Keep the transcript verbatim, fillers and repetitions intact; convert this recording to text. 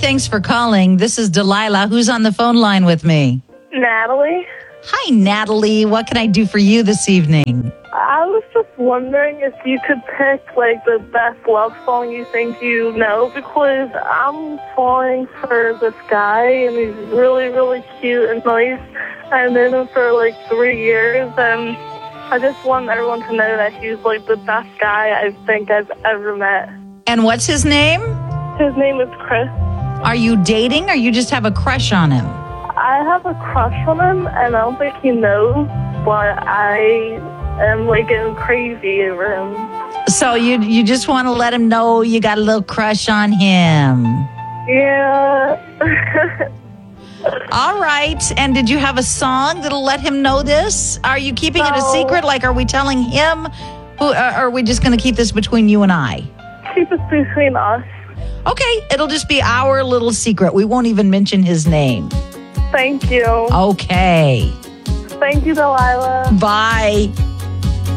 thanks for calling. This is Delilah. Who's on the phone line with me? Natalie. Hi, Natalie. What can I do for you this evening? I was just wondering if you could pick, like, the best love song you think you know, because I'm falling for this guy, and he's really, really cute and nice. I've known him for, like, three years, and I just want everyone to know that he's, like, the best guy I think I've ever met. And what's his name? His name is Chris. Are you dating or you just have a crush on him? I have a crush on him, and I don't think he knows, but I am, like, getting crazy over him. So you you just want to let him know you got a little crush on him. Yeah. All right. And did you have a song that'll let him know this? Are you keeping no. it a secret? Like, are we telling him? Who, or are we just going to keep this between you and I? Keep it between us. Okay. It'll just be our little secret. We won't even mention his name. Thank you. Okay. Thank you, Delilah. Bye.